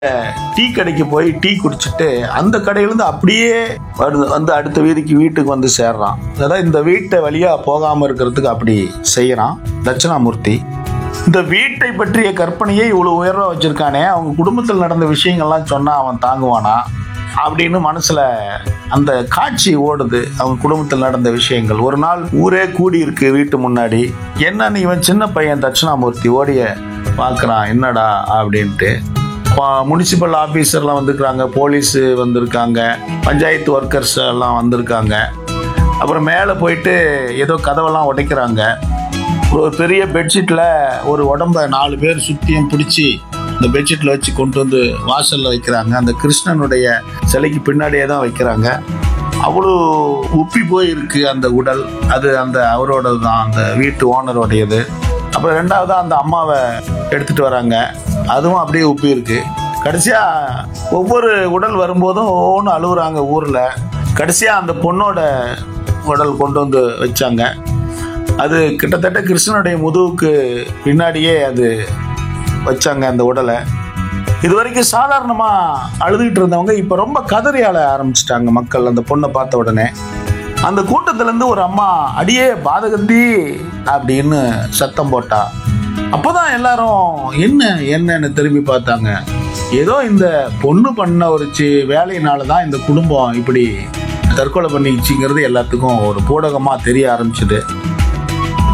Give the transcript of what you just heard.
Tea கடைக்கு போய் tea குடிச்சிட்டு அந்த கடையிலேருந்து அப்படியே வந்து அடுத்த வீட்டுக்கு வந்து சேர்றான். அதான் இந்த வீட்டை வழியா போகாம இருக்கிறதுக்கு அப்படி செய்யறான் தட்சிணாமூர்த்தி. இந்த வீட்டை பற்றிய கற்பனையை இவ்வளவு உயர்வா வச்சிருக்கானே, அவங்க குடும்பத்தில் நடந்த விஷயங்கள்லாம் சொன்னா அவன் தாங்குவானா அப்படின்னு மனசுல அந்த காட்சி ஓடுது. அவங்க குடும்பத்தில் நடந்த விஷயங்கள். ஒரு நாள் ஊரே கூடி இருக்கு வீட்டு முன்னாடி. என்னன்னு இவன் சின்ன பையன் தட்சிணாமூர்த்தி ஓடிய பார்க்கறான், என்னடா அப்படின்ட்டு. முனிசிபல் ஆபீசர்லாம் வந்திருக்காங்க, போலீஸ் வந்திருக்காங்க, பஞ்சாயத்து ஒர்க்கர்ஸ் எல்லாம் வந்திருக்காங்க. அப்புறம் மேலே போயிட்டு ஏதோ கதவெல்லாம் உடைக்கிறாங்க. ஒரு பெரிய பெட்ஷீட்டில் ஒரு உடம்ப 4 பேர் சுற்றியும் பிடிச்சி இந்த பெட்ஷீட்டில் வச்சு கொண்டு வந்து வாசலில் வைக்கிறாங்க. அந்த கிருஷ்ணனுடைய சிலைக்கு பின்னாடியே தான் வைக்கிறாங்க. அவ்வளோ உப்பி போயிருக்கு அந்த உடல். அது அந்த அவரோட தான், அந்த வீட்டு ஓனரோடையது. அப்புறம் 2வது அந்த அம்மாவை எடுத்துகிட்டு வராங்க, அதுவும் அப்படியே உப்பி இருக்கு. கடைசியாக ஒவ்வொரு உடல் வரும்போதும் ஒவ்வொன்று அழுகுறாங்க ஊரில். கடைசியாக அந்த பொண்ணோட உடல் கொண்டு வந்து வச்சாங்க. அது கிட்டத்தட்ட கிருஷ்ணனுடைய முதுகுக்கு பின்னாடியே அது வச்சாங்க அந்த உடலை. இது வரைக்கும் சாதாரணமாக அழுதுகிட்டு இருந்தவங்க இப்போ ரொம்ப கதறி அழ ஆரம்பிச்சிட்டாங்க மக்கள் அந்த பொண்ணை பார்த்த உடனே. அந்த கூட்டத்திலேருந்து ஒரு அம்மா அடியே பாதகத்தி அப்படின்னு சத்தம் போட்டா. அப்போதான் எல்லாரும் என்னன்னு திரும்பி பார்த்தாங்க. ஏதோ இந்த பொண்ணு பண்ண ஒரு வேலையினால தான் இந்த குடும்பம் இப்படி தற்கொலை பண்ணிச்சுங்கிறது எல்லாத்துக்கும் ஒரு பூடகமாக தெரிய ஆரம்பிச்சுது.